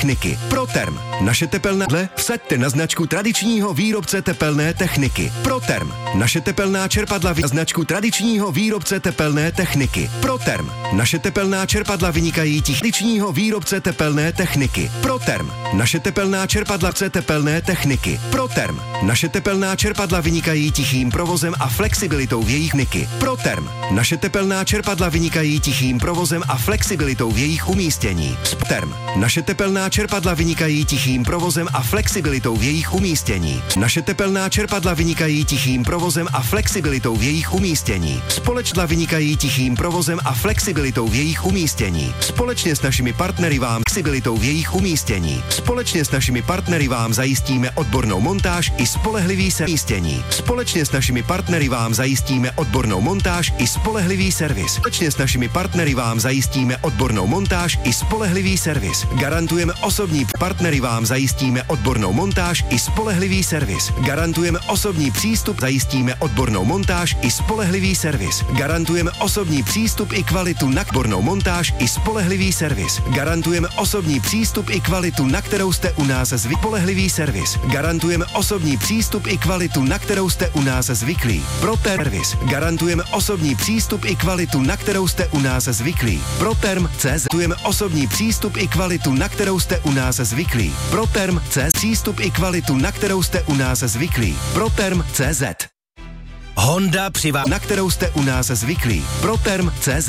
techniky. Proterm. Naše tepelná vsaďte na značku tradičního výrobce tepelné techniky. Proterm. Naše tepelná čerpadla na značku tradičního výrobce tepelné techniky. Proterm. Naše tepelná čerpadla vynikají tradičního výrobce tepelné techniky. Proterm. Naše tepelná čerpadla tepelné techniky. Proterm. Naše tepelná čerpadla vynikají tichým provozem a flexibilitou v jejich niky. Proterm. Naše tepelná čerpadla vynikají tichým provozem a flexibilitou v jejich umístění. Proterm. Naše tepelná čerpadla vynikají tichým provozem a flexibilitou v jejich umístění. Naše tepelná čerpadla vynikají tichým provozem a flexibilitou v jejich umístění. Společně vynikají tichým provozem a flexibilitou v jejich umístění. Společně s našimi partnery vám flexibilitou v jejich umístění. Společně s našimi partnery vám zajistíme odbornou montáž i spolehlivý umístění. Společně s našimi partnery vám zajistíme odbornou montáž i spolehlivý servis. Společně s našimi partnery vám zajistíme odbornou montáž i spolehlivý servis. Garantujeme osobní partnery vám zajistíme odbornou montáž i spolehlivý servis. Garantujeme osobní přístup, zajistíme odbornou montáž i spolehlivý servis. Garantujeme osobní přístup i kvalitu na odbornou montáž i spolehlivý servis. Garantujeme osobní přístup i kvalitu, na kterou jste u nás zvyklí. Spolehlivý servis. Garantujeme osobní přístup i kvalitu, na kterou jste u nás zvyklí. Proterm servis. Garantujeme osobní přístup i kvalitu, na kterou jste u nás zvyklí. Proterm CZ. Garantujeme osobní přístup i kvalitu, na kterou jste u nás zvyklí. Proterm CZ. Přístup i kvalitu, na kterou jste u nás zvyklí. Proterm CZ. Honda přivá, na kterou jste u nás zvyklí. Proterm CZ.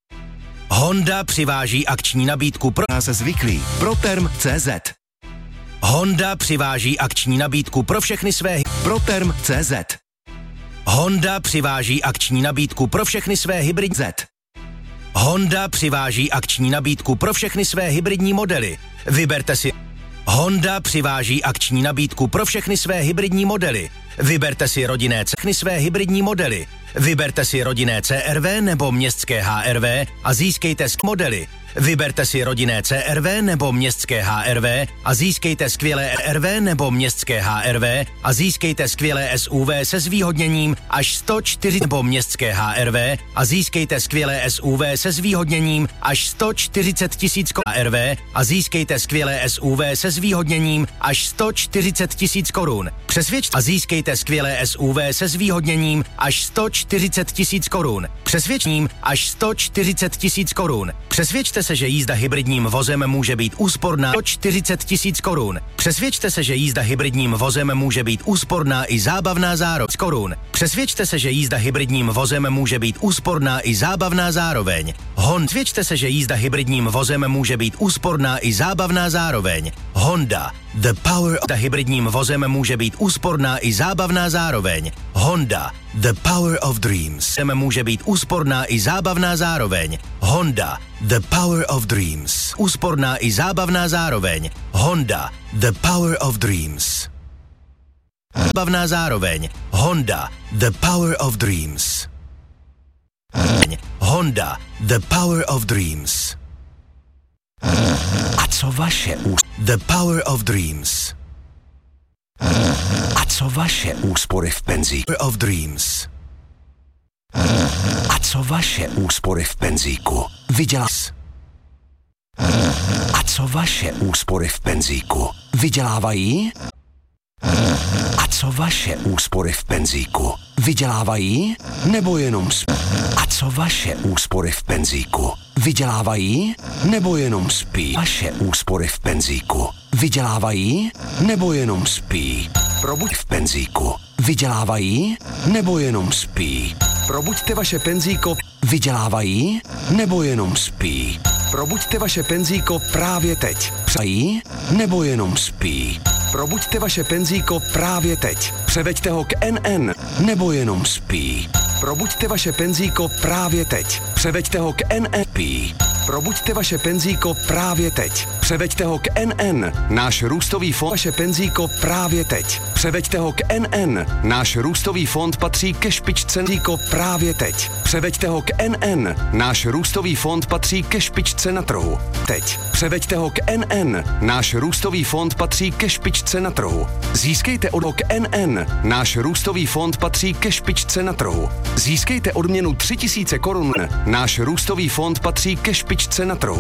Honda přiváží akční nabídku pro nás zvyklí. Proterm CZ. Honda přiváží akční nabídku pro všechny své Proterm CZ. Honda přiváží akční nabídku pro všechny své hybrid Z. Honda přiváží akční nabídku pro všechny své hybridní modely. Vyberte si. Honda přiváží akční nabídku pro všechny své hybridní modely. Vyberte si rodinné všechny své hybridní modely. Vyberte si rodinné CRV nebo městské HRV a získejte modely. Vyberte si rodinné CRV nebo městské HRV a získejte skvělé RV nebo městské HRV a získejte skvělé SUV se zvýhodněním až 140 nebo městské HRV a získejte skvělé SUV se zvýhodněním až 140 tisíc HRV a získejte skvělé SUV se zvýhodněním až 140 tisíc korun. Přesvědčte a získejte skvělé SUV se zvýhodněním až 140 tisíc korun. Přesvědčením až 140 tisíc korun. Přesvědčte se, že jízda hybridním vozem může být úsporná 140 tisíc korun. Přesvědčte se, že jízda hybridním vozem může být úsporná i zábavná zároveň korun. Přesvědčte se, že jízda hybridním vozem může být úsporná i zábavná zároveň. Honda. Přesvědčte se, že jízda hybridním vozem může být úsporná i zábavná zároveň. Honda. The Power of hybridním vozem může být úsporná i zábavná zároveň. Honda. The Power of Dreams může být úsporná i zábavná zároveň. Honda. The Power of Dreams. Úsporná i zábavná zároveň. Honda. The Power of Dreams. Zábavná zároveň. Honda. The Power of Dreams. Honda. The Power of Dreams. A co vaše The Power of Dreams. A co vaše úspory v penzíku of Dreams. A co vaše úspory v penzíku vydělás? A co vaše úspory v penzíku vydělávají? A co vaše úspory v penzíku vydělávají? Nebo jenom A co vaše úspory v penzíku vydělávají? Nebo jenom spí? Vaše úspory v penzíku vydělávají? Nebo jenom spí? Probuď v penzíku vydělávají? Nebo jenom spí? Probuďte vaše penzíko. Vydělávají? Nebo jenom spí? Probuďte vaše penzíko právě teď. Přejí? Nebo jenom spí? Probuďte vaše penzíko právě teď. Převeďte ho k NN. Nebo jenom spí? Probuďte vaše penzíko právě teď. Převeďte ho k NNP. Probuďte vaše penzíko právě teď. Převeďte ho k NN. Náš růstový fond. Vaše penzíko právě teď. Převeďte ho k NN. Náš růstový fond patří ke špičce penzíko právě teď. Převeďte ho k NN. Náš růstový fond patří ke špičce na trhu. Teď. Převeďte ho k NN. Náš růstový fond patří ke špičce na trhu. Získejte odměnu k NN. Náš růstový fond patří ke špičce na trhu. Získejte odměnu 3000 korun. Náš růstový fond patří ke špičce na trhu.